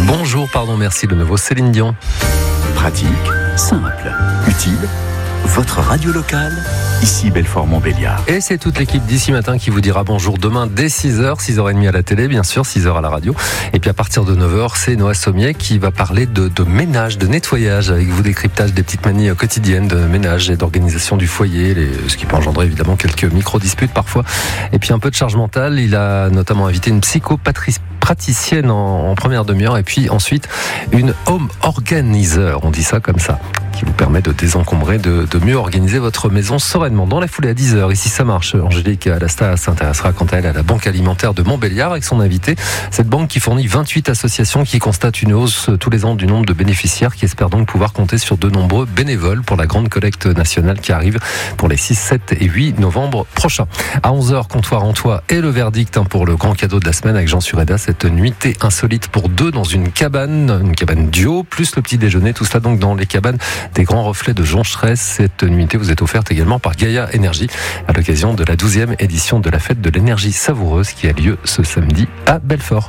Bonjour, merci, le nouveau Céline Dion. Pratique, simple, utile. Votre radio locale, ici Belfort-Montbéliard. Et c'est toute l'équipe d'ici matin qui vous dira bonjour demain dès 6h, 6h30 à la télé, bien sûr, 6h à la radio. Et puis à partir de 9h, c'est Noah Sommier qui va parler de ménage, de nettoyage, avec vous décryptage des petites manies quotidiennes de ménage et d'organisation du foyer, ce qui peut engendrer évidemment quelques micro-disputes parfois. Et puis un peu de charge mentale. Il a notamment invité une psychopraticienne en première demi-heure et puis ensuite une home organizer, on dit ça comme ça, qui vous permet de désencombrer, de mieux organiser votre maison sereinement. Dans la foulée à 10h, ici ça marche, Angélique Alasta s'intéressera quant à elle à la Banque alimentaire de Montbéliard avec son invité. Cette banque qui fournit 28 associations qui constatent une hausse tous les ans du nombre de bénéficiaires, qui espèrent donc pouvoir compter sur de nombreux bénévoles pour la grande collecte nationale qui arrive pour les 6, 7 et 8 novembre prochains. À 11h, comptoir en toit et le verdict pour le grand cadeau de la semaine avec Jean Sureda, cette nuitée insolite pour deux dans une cabane duo, plus le petit déjeuner, tout cela donc dans les cabanes des Grands Reflets de Joncheresse. Cette nuitée vous est offerte également par Gaïa Énergie à l'occasion de la 12e édition de la fête de l'énergie savoureuse qui a lieu ce samedi à Belfort.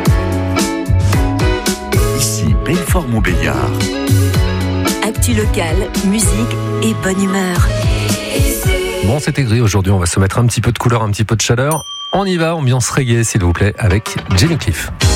Ici Belfort-Montbéliard. Actu locale, musique et bonne humeur. Bon, c'était gris aujourd'hui, on va se mettre un petit peu de couleur, un petit peu de chaleur. On y va, ambiance reggae s'il vous plaît avec Jimmy Cliff.